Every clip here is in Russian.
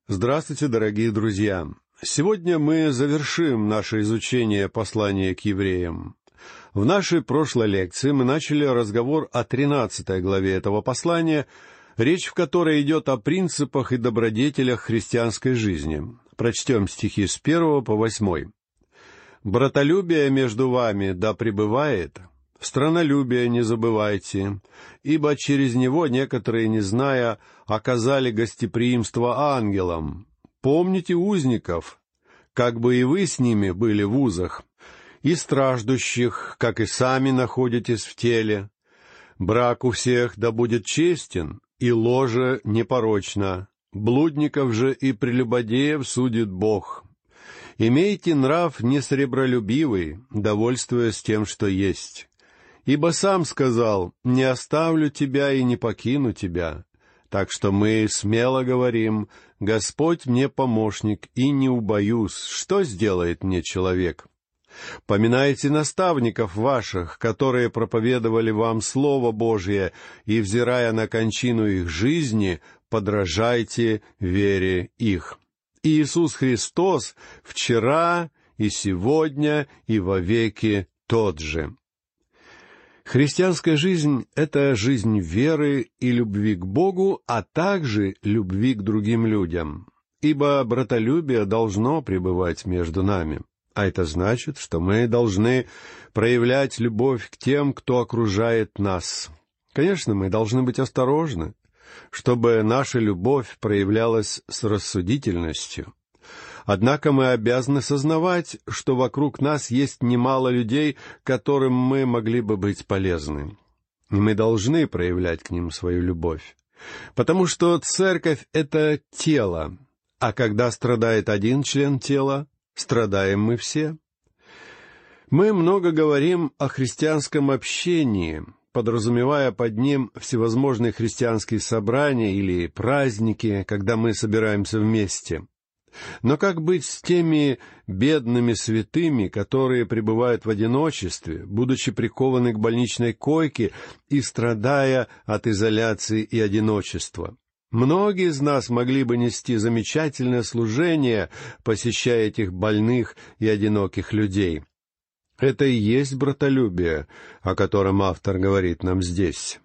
Здравствуйте, дорогие друзья! Сегодня мы завершим наше изучение послания к евреям. В нашей прошлой лекции мы начали разговор о 13 главе этого послания, речь в которой идет о принципах и добродетелях христианской жизни. Прочтем стихи с 1 по 8. «Братолюбие между вами да пребывает, странолюбие не забывайте, ибо через него некоторые, не зная, оказали гостеприимство ангелам. Помните узников, как бы и вы с ними были в узах, и страждущих, как и сами находитесь в теле. Брак у всех да будет честен, и ложе непорочно. Блудников же и прелюбодеев судит Бог. Имейте нрав несребролюбивый, довольствуясь тем, что есть. Ибо сам сказал: «Не оставлю тебя и не покину тебя». Так что мы смело говорим: «Господь мне помощник, и не убоюсь, что сделает мне человек». Поминайте наставников ваших, которые проповедовали вам Слово Божие, и, взирая на кончину их жизни, подражайте вере их. Иисус Христос вчера и сегодня и вовеки тот же». Христианская жизнь — это жизнь веры и любви к Богу, а также любви к другим людям. Ибо братолюбие должно пребывать между нами. А это значит, что мы должны проявлять любовь к тем, кто окружает нас. Конечно, мы должны быть осторожны, чтобы наша любовь проявлялась с рассудительностью. Однако мы обязаны сознавать, что вокруг нас есть немало людей, которым мы могли бы быть полезны. И мы должны проявлять к ним свою любовь. Потому что церковь — это тело, а когда страдает один член тела, страдаем мы все. Мы много говорим о христианском общении, подразумевая под ним всевозможные христианские собрания или праздники, когда мы собираемся вместе. Но как быть с теми бедными святыми, которые пребывают в одиночестве, будучи прикованы к больничной койке и страдая от изоляции и одиночества? Многие из нас могли бы нести замечательное служение, посещая этих больных и одиноких людей. Это и есть братолюбие, о котором автор говорит нам здесь.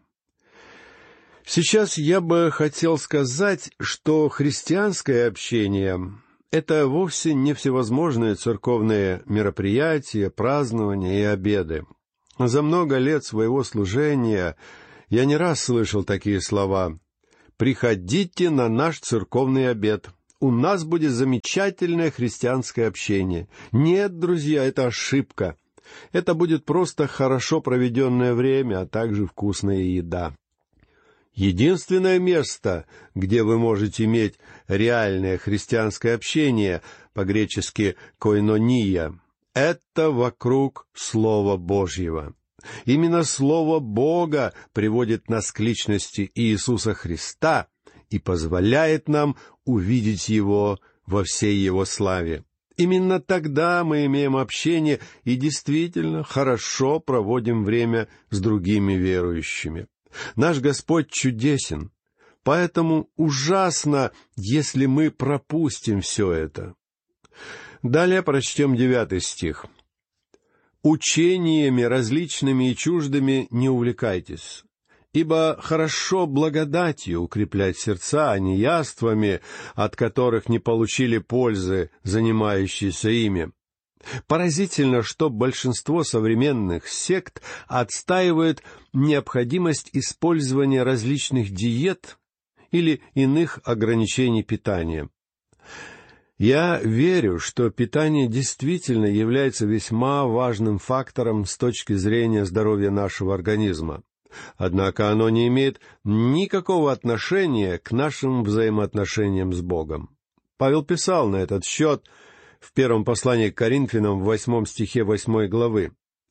Сейчас я бы хотел сказать, что христианское общение — это вовсе не всевозможные церковные мероприятия, празднования и обеды. За много лет своего служения я не раз слышал такие слова: «Приходите на наш церковный обед. У нас будет замечательное христианское общение». Нет, друзья, это ошибка. Это будет просто хорошо проведенное время, а также вкусная еда. Единственное место, где вы можете иметь реальное христианское общение, по-гречески «койнония», это вокруг Слова Божьего. Именно Слово Бога приводит нас к личности Иисуса Христа и позволяет нам увидеть Его во всей Его славе. Именно тогда мы имеем общение и действительно хорошо проводим время с другими верующими. Наш Господь чудесен, поэтому ужасно, если мы пропустим все это. Далее прочтем 9 стих. «Учениями различными и чуждыми не увлекайтесь, ибо хорошо благодатью укреплять сердца, а не яствами, от которых не получили пользы занимающиеся ими». Поразительно, что большинство современных сект отстаивает необходимость использования различных диет или иных ограничений питания. Я верю, что питание действительно является весьма важным фактором с точки зрения здоровья нашего организма. Однако оно не имеет никакого отношения к нашим взаимоотношениям с Богом. Павел писал на этот счет в первом послании к Коринфянам, в 8 стихе 8 главы: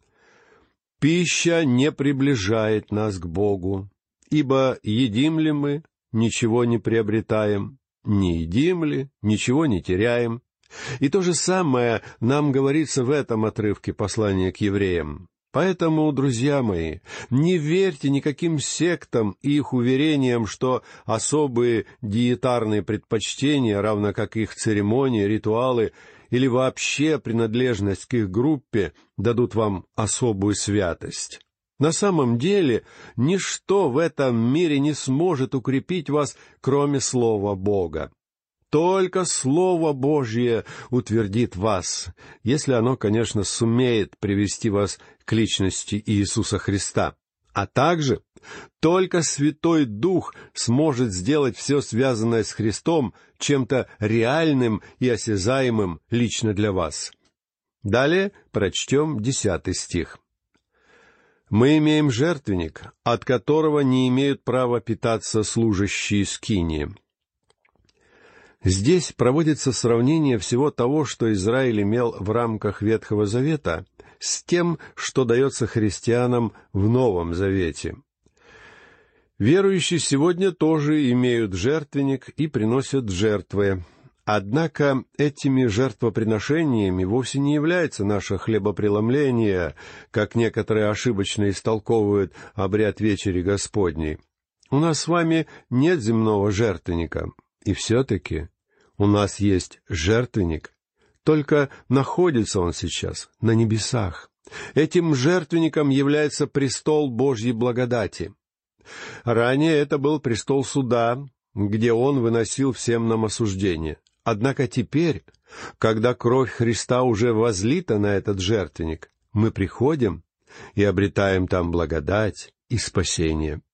«Пища не приближает нас к Богу, ибо едим ли мы, ничего не приобретаем, не едим ли, ничего не теряем». И то же самое нам говорится в этом отрывке послания к евреям. Поэтому, друзья мои, не верьте никаким сектам и их уверениям, что особые диетарные предпочтения, равно как их церемонии, ритуалы или вообще принадлежность к их группе дадут вам особую святость. На самом деле, ничто в этом мире не сможет укрепить вас, кроме Слова Бога. Только Слово Божье утвердит вас, если оно, конечно, сумеет привести вас к личности Иисуса Христа. А также только Святой Дух сможет сделать все связанное с Христом чем-то реальным и осязаемым лично для вас. Далее прочтем 10 стих. «Мы имеем жертвенник, от которого не имеют права питаться служащие скинии». Здесь проводится сравнение всего того, что Израиль имел в рамках Ветхого Завета, с тем, что дается христианам в Новом Завете. Верующие сегодня тоже имеют жертвенник и приносят жертвы. Однако этими жертвоприношениями вовсе не является наше хлебопреломление, как некоторые ошибочно истолковывают обряд Вечери Господней. У нас с вами нет земного жертвенника, и все-таки у нас есть жертвенник, только находится он сейчас на небесах. Этим жертвенником является престол Божьей благодати. Ранее это был престол суда, где он выносил всем нам осуждение. Однако теперь, когда кровь Христа уже возлита на этот жертвенник, мы приходим и обретаем там благодать и спасение.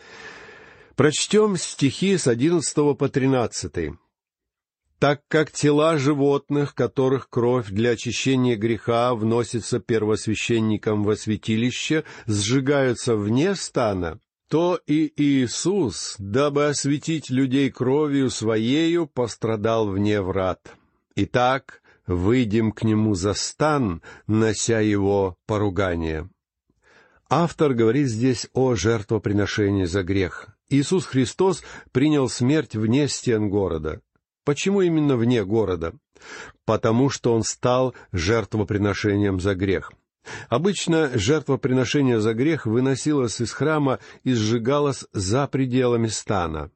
Прочтем стихи с 11 по 13. «Так как тела животных, которых кровь для очищения греха вносится первосвященником во святилище, сжигаются вне стана, то и Иисус, дабы осветить людей кровью Своею, пострадал вне врат. Итак, выйдем к Нему за стан, нося Его поругание». Автор говорит здесь о жертвоприношении за грех. Иисус Христос принял смерть вне стен города. Почему именно вне города? Потому что Он стал жертвоприношением за грех. Обычно жертвоприношение за грех выносилось из храма и сжигалось за пределами стана.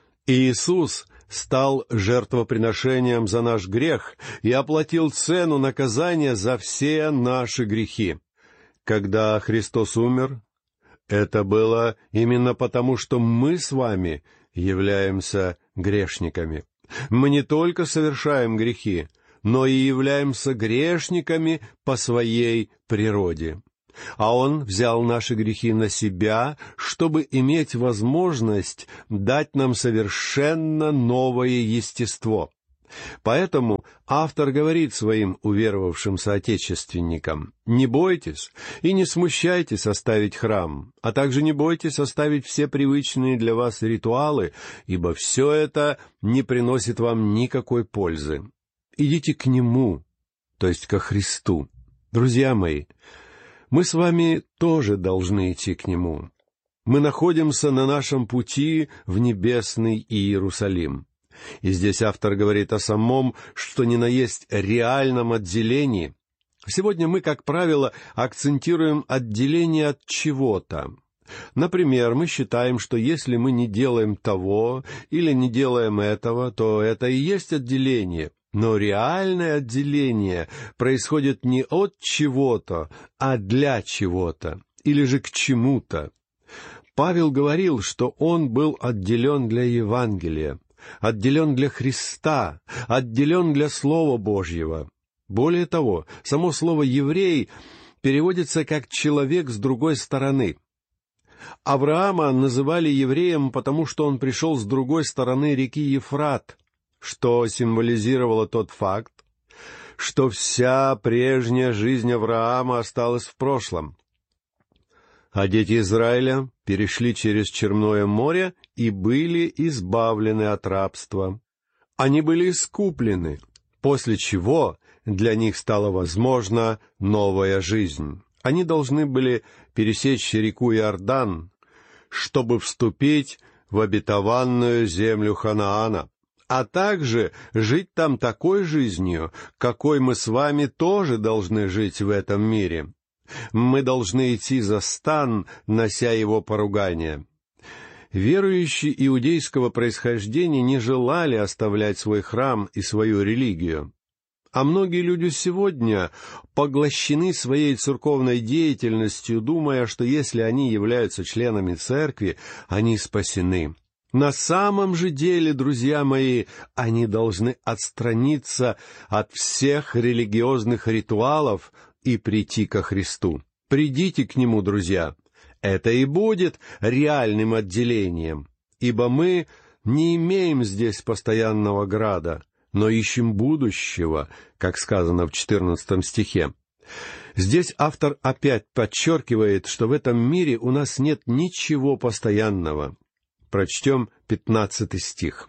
Иисус стал жертвоприношением за наш грех и оплатил цену наказания за все наши грехи. Когда Христос умер, это было именно потому, что мы с вами являемся грешниками. Мы не только совершаем грехи, но и являемся грешниками по своей природе. А Он взял наши грехи на Себя, чтобы иметь возможность дать нам совершенно новое естество. Поэтому автор говорит своим уверовавшим соотечественникам: «Не бойтесь и не смущайтесь оставить храм, а также не бойтесь оставить все привычные для вас ритуалы, ибо все это не приносит вам никакой пользы. Идите к Нему, то есть ко Христу». Друзья мои, мы с вами тоже должны идти к Нему. Мы находимся на нашем пути в небесный Иерусалим. И здесь автор говорит о самом, что ни на есть реальном отделении. Сегодня мы, как правило, акцентируем отделение от чего-то. Например, мы считаем, что если мы не делаем того или не делаем этого, то это и есть отделение. Но реальное отделение происходит не от чего-то, а для чего-то, или же к чему-то. Павел говорил, что он был отделен для Евангелия, отделен для Христа, отделен для Слова Божьего. Более того, само слово «еврей» переводится как «человек с другой стороны». Авраама называли евреем, потому что он пришел с другой стороны реки Ефрат, что символизировало тот факт, что вся прежняя жизнь Авраама осталась в прошлом. А дети Израиля перешли через Черное море и были избавлены от рабства. Они были искуплены, после чего для них стала возможна новая жизнь. Они должны были пересечь реку Иордан, чтобы вступить в обетованную землю Ханаана, а также жить там такой жизнью, какой мы с вами тоже должны жить в этом мире. Мы должны идти за стан, нося его поругание. Верующие иудейского происхождения не желали оставлять свой храм и свою религию. А многие люди сегодня поглощены своей церковной деятельностью, думая, что если они являются членами церкви, они спасены. На самом же деле, друзья мои, они должны отстраниться от всех религиозных ритуалов и прийти ко Христу. Придите к Нему, друзья. Это и будет реальным отделением, ибо мы не имеем здесь постоянного града, но ищем будущего, как сказано в 14 стихе. Здесь автор опять подчеркивает, что в этом мире у нас нет ничего постоянного. Прочтем 15 стих.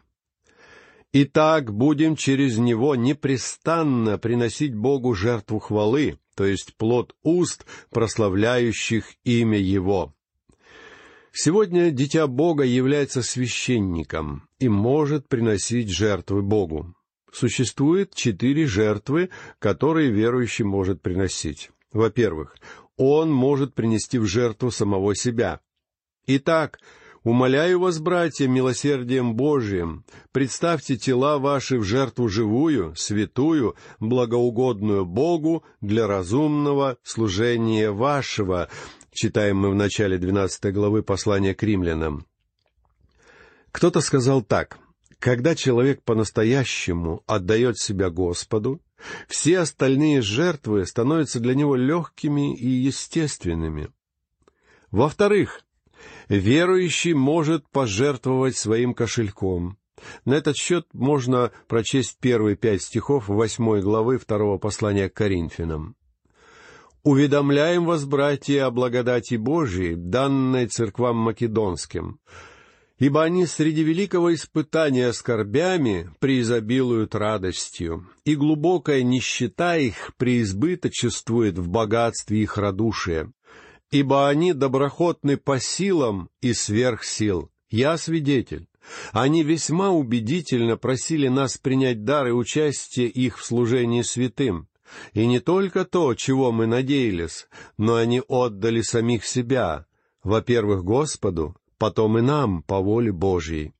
«Итак, будем через Него непрестанно приносить Богу жертву хвалы, то есть плод уст, прославляющих имя Его». Сегодня дитя Бога является священником и может приносить жертвы Богу. Существует 4 жертвы, которые верующий может приносить. Во-первых, он может принести в жертву самого себя. Итак, умоляю вас, братья, милосердием Божиим, представьте тела ваши в жертву живую, святую, благоугодную Богу для разумного служения вашего. Читаем мы в начале 12 главы послания к римлянам. Кто-то сказал так: когда человек по-настоящему отдает себя Господу, все остальные жертвы становятся для него легкими и естественными. Во-вторых, верующий может пожертвовать своим кошельком. На этот счет можно прочесть первые 5 стихов 8 главы 2 послания к Коринфянам. «Уведомляем вас, братья, о благодати Божией, данной церквам македонским, ибо они среди великого испытания скорбями преизобилуют радостью, и глубокая нищета их преизбыточествует в богатстве их радушия. Ибо они доброхотны по силам и сверх сил. Я свидетель. Они весьма убедительно просили нас принять дар и участие их в служении святым. И не только то, чего мы надеялись, но они отдали самих себя, во-первых, Господу, потом и нам по воле Божьей.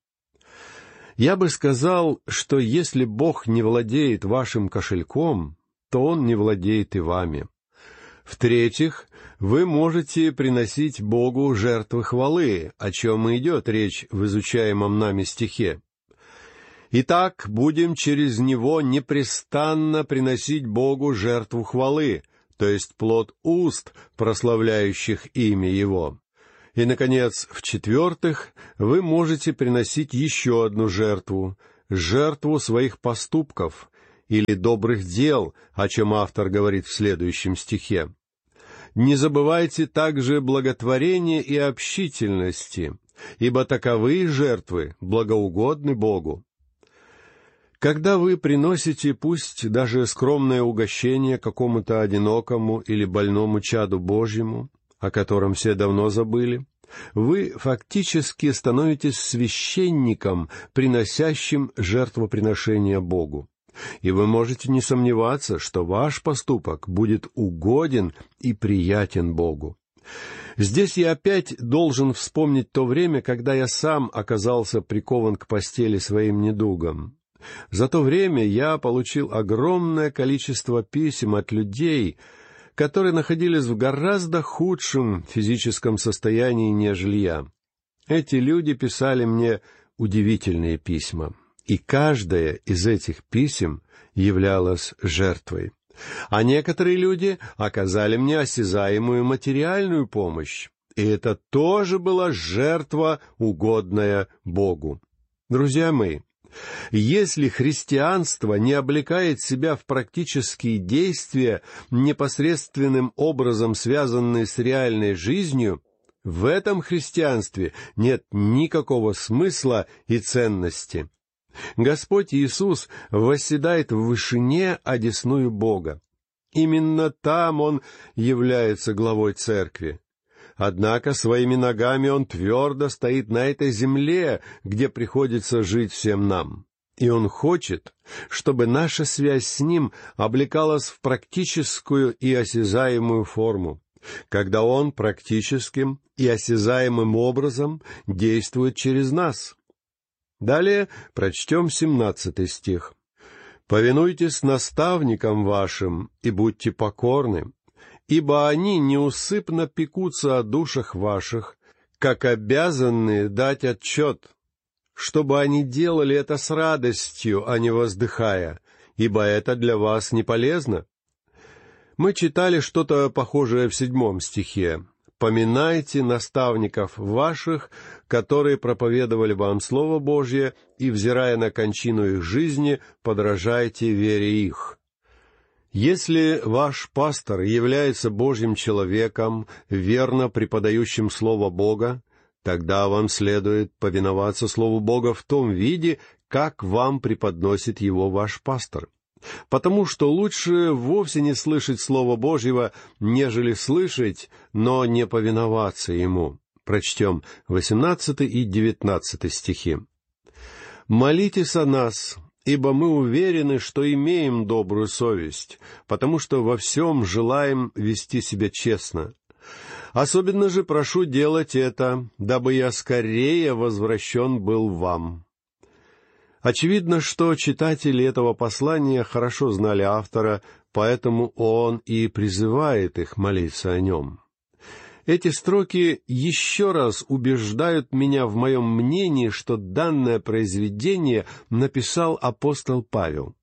Я бы сказал, что если Бог не владеет вашим кошельком, то Он не владеет и вами. В-третьих, вы можете приносить Богу жертвы хвалы, о чем и идет речь в изучаемом нами стихе. «Итак, будем через Него непрестанно приносить Богу жертву хвалы, то есть плод уст, прославляющих имя Его». И, наконец, в-четвертых, вы можете приносить еще одну жертву своих поступков или добрых дел, о чем автор говорит в следующем стихе. «Не забывайте также благотворения и общительности, ибо таковые жертвы благоугодны Богу». Когда вы приносите пусть даже скромное угощение какому-то одинокому или больному чаду Божьему, о котором все давно забыли, вы фактически становитесь священником, приносящим жертвоприношение Богу. И вы можете не сомневаться, что ваш поступок будет угоден и приятен Богу. Здесь я опять должен вспомнить то время, когда я сам оказался прикован к постели своим недугом. За то время я получил огромное количество писем от людей, которые находились в гораздо худшем физическом состоянии, нежели я. Эти люди писали мне удивительные письма, и каждое из этих писем являлось жертвой. А некоторые люди оказали мне осязаемую материальную помощь, и это тоже была жертва, угодная Богу. Друзья мои, если христианство не облекает себя в практические действия, непосредственным образом связанные с реальной жизнью, в этом христианстве нет никакого смысла и ценности. Господь Иисус восседает в вышине одесную Бога. Именно там Он является главой церкви. Однако своими ногами Он твердо стоит на этой земле, где приходится жить всем нам. И Он хочет, чтобы наша связь с Ним облекалась в практическую и осязаемую форму. когда Он практическим и осязаемым образом действует через нас. Далее прочтем 17 стих. «Повинуйтесь наставникам вашим и будьте покорны, ибо они неусыпно пекутся о душах ваших, как обязанные дать отчет, чтобы они делали это с радостью, а не воздыхая, ибо это для вас не полезно». Мы читали что-то похожее в 7 стихе. «Поминайте наставников ваших, которые проповедовали вам Слово Божье, и, взирая на кончину их жизни, подражайте вере их». Если ваш пастор является Божьим человеком, верно преподающим Слово Бога, тогда вам следует повиноваться Слову Бога в том виде, как вам преподносит его ваш пастор. Потому что лучше вовсе не слышать Слова Божьего, нежели слышать, но не повиноваться Ему. Прочтем 18 и 19 стихи. «Молитесь о нас, ибо мы уверены, что имеем добрую совесть, потому что во всем желаем вести себя честно. Особенно же прошу делать это, дабы я скорее возвращен был вам». Очевидно, что читатели этого послания хорошо знали автора, поэтому он и призывает их молиться о нем. Эти строки еще раз убеждают меня в моем мнении, что данное произведение написал апостол Павел.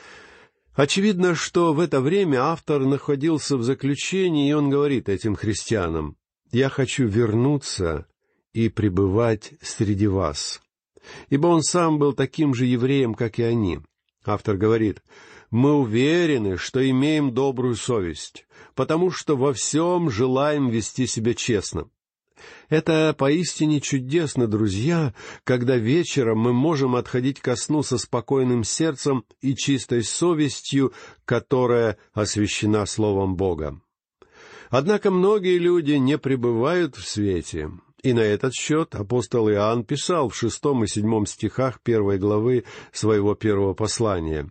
Очевидно, что в это время автор находился в заключении, и он говорит этим христианам: «Я хочу вернуться и пребывать среди вас». Ибо он сам был таким же евреем, как и они. Автор говорит: «Мы уверены, что имеем добрую совесть, потому что во всем желаем вести себя честно». Это поистине чудесно, друзья, когда вечером мы можем отходить ко сну со спокойным сердцем и чистой совестью, которая освящена Словом Бога. Однако многие люди не пребывают в свете. И на этот счет апостол Иоанн писал в 6 и 7 стихах 1 главы своего первого послания: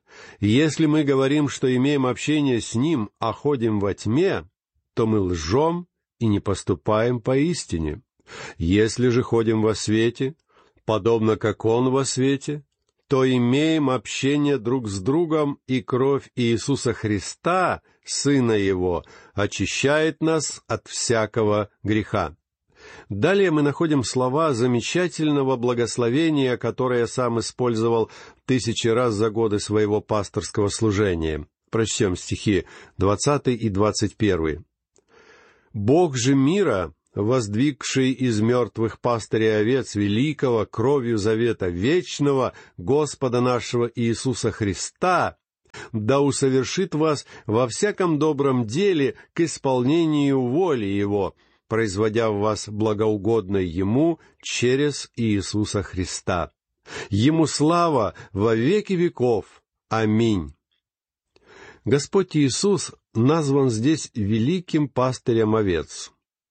«Если мы говорим, что имеем общение с Ним, а ходим во тьме, то мы лжем и не поступаем поистине. Если же ходим во свете, подобно как Он во свете, то имеем общение друг с другом, и кровь Иисуса Христа, Сына Его, очищает нас от всякого греха». Далее мы находим слова замечательного благословения, которое я сам использовал 1000 раз за годы своего пасторского служения. Прочтем стихи 20 и 21. «Бог же мира, воздвигший из мертвых пастыря овец великого кровью завета вечного Господа нашего Иисуса Христа, да усовершит вас во всяком добром деле к исполнению воли Его, производя в вас благоугодное Ему через Иисуса Христа. Ему слава во веки веков. Аминь». Господь Иисус назван здесь великим пастырем овец.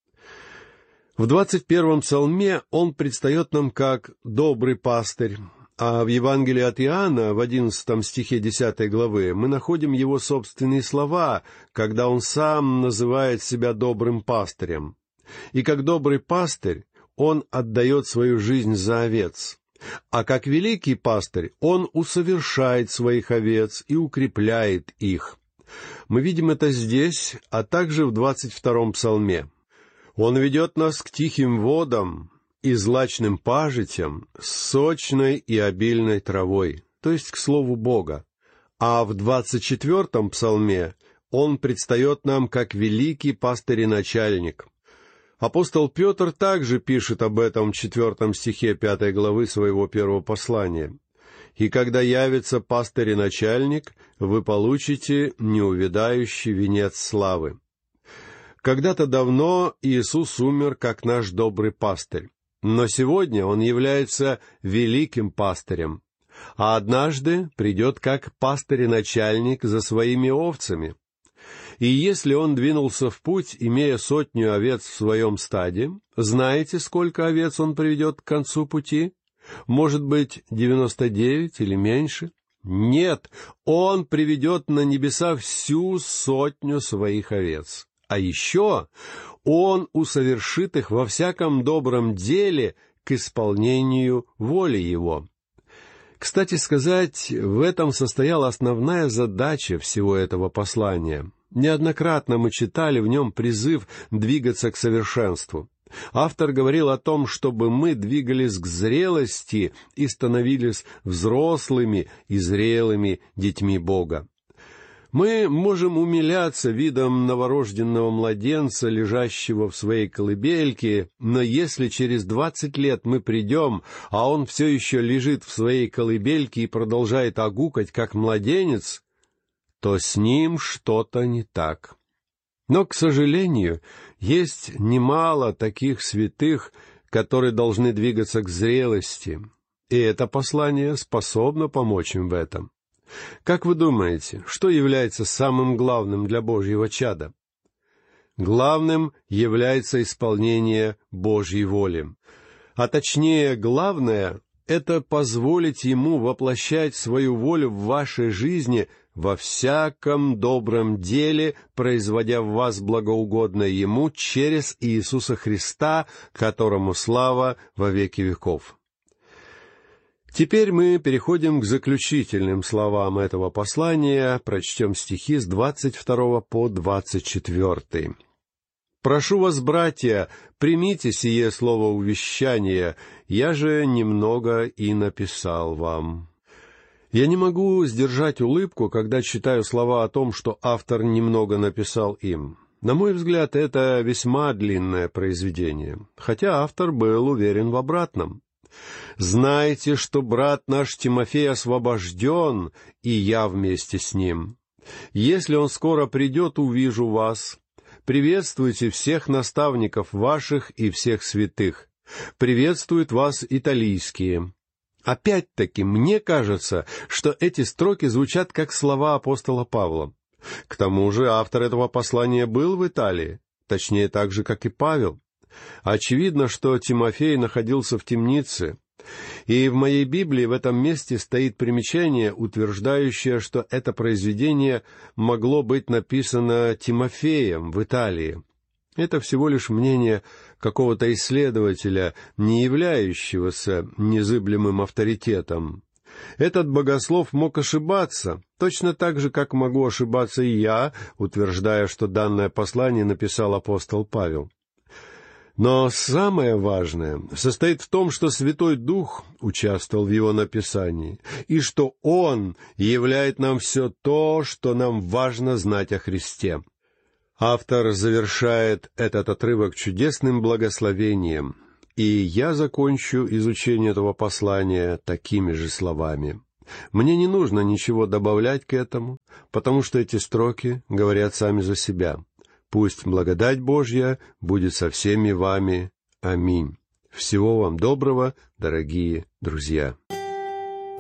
В 21 псалме Он предстает нам как добрый пастырь, а в Евангелии от Иоанна, в 11 стихе 10 главы, мы находим Его собственные слова, когда Он сам называет себя добрым пастырем. И как добрый пастырь Он отдает свою жизнь за овец, а как великий пастырь Он усовершает своих овец и укрепляет их. Мы видим это здесь, а также в 22 псалме. «Он ведет нас к тихим водам и злачным пажитям, с сочной и обильной травой», то есть к Слову Бога. А в 24 псалме Он предстает нам как великий пастырь и начальник. Апостол Петр также пишет об этом в 4 стихе 5 главы своего первого послания. «И когда явится пастырь и начальник, вы получите неувядающий венец славы». Когда-то давно Иисус умер как наш добрый пастырь, но сегодня Он является великим пастырем, а однажды придет как пастырь и начальник за своими овцами. И если Он двинулся в путь, имея 100 овец в своем стаде, знаете, сколько овец Он приведет к концу пути? Может быть, 99 или меньше? Нет, Он приведет на небеса всю 100 своих овец. А еще Он усовершит их во всяком добром деле к исполнению воли Его». Кстати сказать, в этом состояла основная задача всего этого послания. Неоднократно мы читали в нем призыв двигаться к совершенству. Автор говорил о том, чтобы мы двигались к зрелости и становились взрослыми и зрелыми детьми Бога. Мы можем умиляться видом новорожденного младенца, лежащего в своей колыбельке, но если через 20 лет мы придем, а он все еще лежит в своей колыбельке и продолжает огукать, как младенец, то с ним что-то не так. Но, к сожалению, есть немало таких святых, которые должны двигаться к зрелости, и это послание способно помочь им в этом. Как вы думаете, что является самым главным для Божьего чада? Главным является исполнение Божьей воли. А точнее, главное — это позволить Ему воплощать свою волю в вашей жизни во всяком добром деле, производя в вас благоугодное Ему через Иисуса Христа, которому слава во веки веков. Теперь мы переходим к заключительным словам этого послания, прочтем стихи с 22 по 24. «Прошу вас, братья, примите сие слово увещания, я же немного и написал вам». Я не могу сдержать улыбку, когда читаю слова о том, что автор немного написал им. На мой взгляд, это весьма длинное произведение, хотя автор был уверен в обратном. «Знайте, что брат наш Тимофей освобожден, и я вместе с ним. Если он скоро придет, увижу вас. Приветствуйте всех наставников ваших и всех святых. Приветствуют вас италийские». Опять-таки, мне кажется, что эти строки звучат как слова апостола Павла. К тому же автор этого послания был в Италии, точнее, так же, как и Павел. Очевидно, что Тимофей находился в темнице, и в моей Библии в этом месте стоит примечание, утверждающее, что это произведение могло быть написано Тимофеем в Италии. Это всего лишь мнение какого-то исследователя, не являющегося незыблемым авторитетом. Этот богослов мог ошибаться, точно так же, как могу ошибаться и я, утверждая, что данное послание написал апостол Павел. Но самое важное состоит в том, что Святой Дух участвовал в его написании, и что Он являет нам все то, что нам важно знать о Христе. Автор завершает этот отрывок чудесным благословением, и я закончу изучение этого послания такими же словами. Мне не нужно ничего добавлять к этому, потому что эти строки говорят сами за себя. Пусть благодать Божья будет со всеми вами. Аминь. Всего вам доброго, дорогие друзья.